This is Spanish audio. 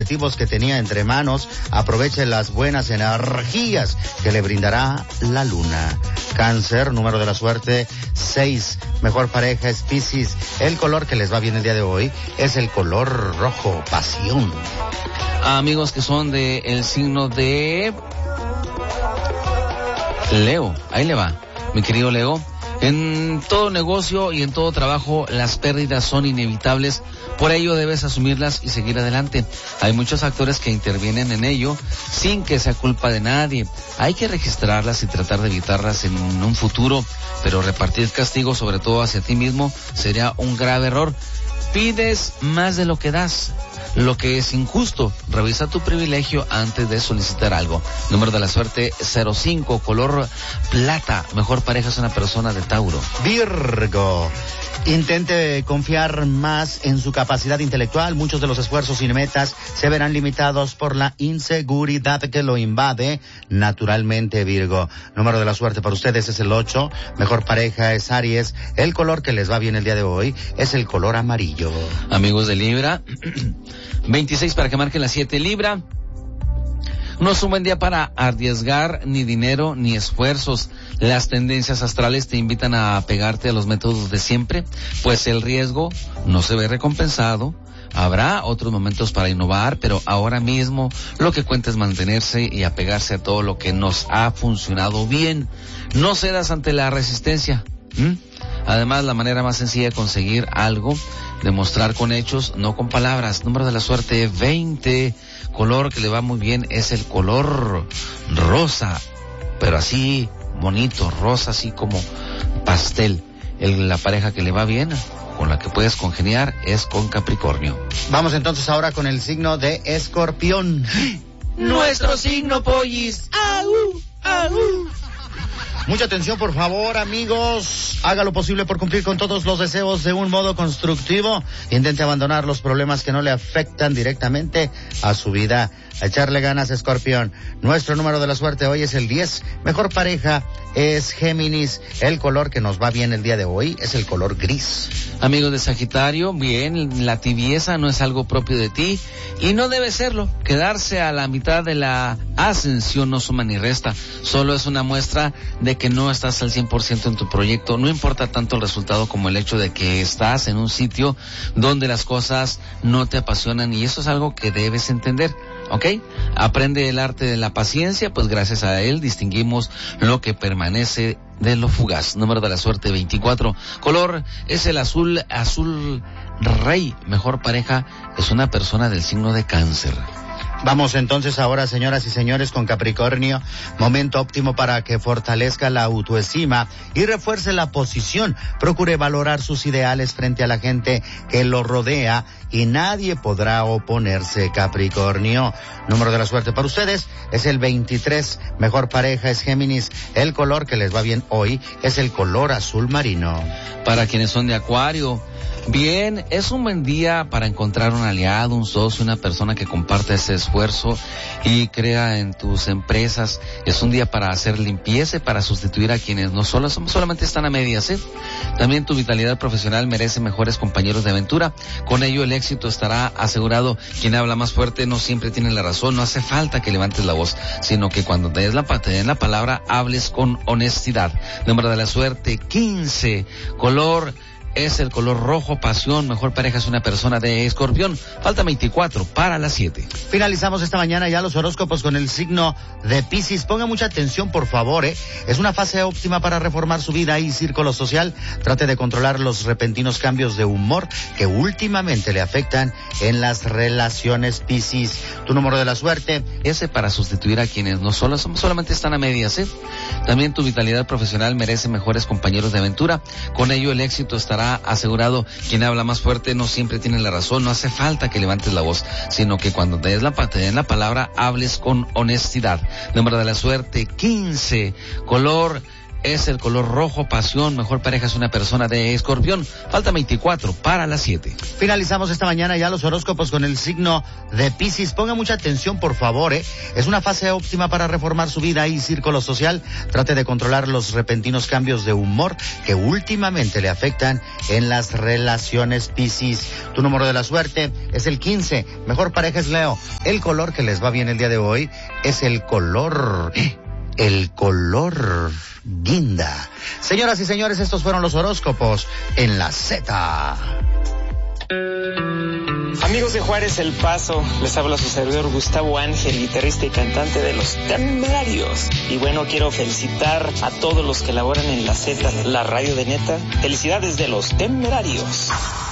objetivos que tenía entre manos, aproveche las buenas energías que le brindará la luna. Cáncer, número de la suerte 6. Mejor pareja es Piscis. El color que les va bien el día de hoy es el color rojo, pasión. Amigos que son del signo de Leo, ahí le va, mi querido Leo. En todo negocio y en todo trabajo las pérdidas son inevitables, por ello debes asumirlas y seguir adelante. Hay muchos factores que intervienen en ello sin que sea culpa de nadie. Hay que registrarlas y tratar de evitarlas en un futuro, pero repartir castigo, sobre todo hacia ti mismo, sería un grave error. Pides más de lo que das, lo que es injusto. Revisa tu privilegio antes de solicitar algo. Número de la suerte 05, color plata. Mejor pareja es una persona de Tauro. Virgo. Intente confiar más en su capacidad intelectual. Muchos de los esfuerzos y metas se verán limitados por la inseguridad que lo invade naturalmente, Virgo. Número de la suerte para ustedes es el 8. Mejor pareja es Aries. El color que les va bien el día de hoy es el color amarillo. Amigos de Libra, 26 para que marquen las 7. Libra. No es un buen día para arriesgar ni dinero ni esfuerzos. Las tendencias astrales te invitan a apegarte a los métodos de siempre, pues el riesgo no se ve recompensado. Habrá otros momentos para innovar, pero ahora mismo lo que cuenta es mantenerse y apegarse a todo lo que nos ha funcionado bien. No cedas ante la resistencia. Además, la manera más sencilla de conseguir algo, demostrar con hechos, no con palabras. Número de la suerte 20. Color que le va muy bien es el color rosa, pero así bonito, rosa así como pastel. La pareja que le va bien, con la que puedes congeniar, es con Capricornio. Vamos entonces ahora con el signo de Escorpión. Nuestro signo, pollis. ¡Au! ¡Au! Mucha atención, por favor, amigos. Haga lo posible por cumplir con todos los deseos de un modo constructivo. Intente abandonar los problemas que no le afectan directamente a su vida. A echarle ganas, Escorpión. Nuestro número de la suerte hoy es el 10. Mejor pareja es Géminis. El color que nos va bien el día de hoy es el color gris. Amigos de Sagitario, bien, la tibieza no es algo propio de ti y no debe serlo. Quedarse a la mitad de la ascensión no suma ni resta. Solo es una muestra de que no estás al 100% en tu proyecto. No importa tanto el resultado como el hecho de que estás en un sitio donde las cosas no te apasionan, y eso es algo que debes entender. ¿Ok? Aprende el arte de la paciencia, pues gracias a él distinguimos lo que permanece de lo fugaz. Número de la suerte 24. Color es el azul, azul rey. Mejor pareja es una persona del signo de Cáncer. Vamos entonces ahora, señoras y señores, con Capricornio. Momento óptimo para que fortalezca la autoestima y refuerce la posición. Procure valorar sus ideales frente a la gente que lo rodea y nadie podrá oponerse, Capricornio. Número de la suerte para ustedes es el 23. Mejor pareja es Géminis. El color que les va bien hoy es el color azul marino. Para quienes son de Acuario, bien, es un buen día para encontrar un aliado, un socio, una persona que comparta ese esfuerzo y crea en tus empresas. Es un día para hacer limpieza y para sustituir a quienes no solamente están a medias, ¿eh? También tu vitalidad profesional merece mejores compañeros de aventura. Con ello el éxito estará asegurado. Quien habla más fuerte no siempre tiene la razón. No hace falta que levantes la voz, sino que cuando te den la palabra, hables con honestidad. Número de la suerte 15. Color es el color rojo, pasión. Mejor pareja es una persona de Escorpión. Falta 24 para las 7. Finalizamos esta mañana ya los horóscopos con el signo de Piscis. Ponga mucha atención, por favor, Es una fase óptima para reformar su vida y círculo social. Trate de controlar los repentinos cambios de humor que últimamente le afectan en las relaciones, Piscis. Tu número de la suerte. Ese para sustituir a quienes no solamente están a medias, ¿eh? También tu vitalidad profesional merece mejores compañeros de aventura. Con ello el éxito estará asegurado. Quien habla más fuerte no siempre tiene la razón. No hace falta que levantes la voz, sino que cuando te den la palabra, hables con honestidad. Número de la suerte 15. Color es el color rojo, pasión. Mejor pareja es una persona de Escorpión. Falta 24 para las 7. Finalizamos esta mañana ya los horóscopos con el signo de Piscis. Ponga mucha atención, por favor, Es una fase óptima para reformar su vida y círculo social. Trate de controlar los repentinos cambios de humor que últimamente le afectan en las relaciones, Piscis. Tu número de la suerte es el 15. Mejor pareja es Leo. El color que les va bien el día de hoy es el color guinda. Señoras y señores, estos fueron los horóscopos en la Z. Amigos de Juárez El Paso, les habla su servidor Gustavo Ángel, guitarrista y cantante de Los Temerarios. Y bueno, quiero felicitar a todos los que laboran en la Z, la radio de neta. Felicidades de Los Temerarios.